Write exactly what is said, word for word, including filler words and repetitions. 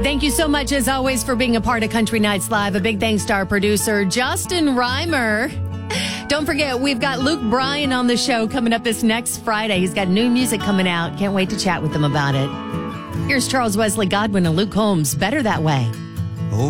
Thank you so much, as always, for being a part of Country Nights Live. A big thanks to our producer, Justin Reimer. Don't forget, we've got Luke Bryan on the show coming up this next Friday. He's got new music coming out. Can't wait to chat with him about it. Here's Charles Wesley Godwin and Luke Combs. Better That Way.